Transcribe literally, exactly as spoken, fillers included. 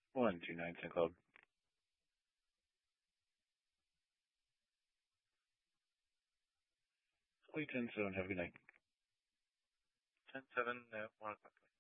one two nine ten Club. Fleet ten seven, have a good night. ten seven at one o'clock.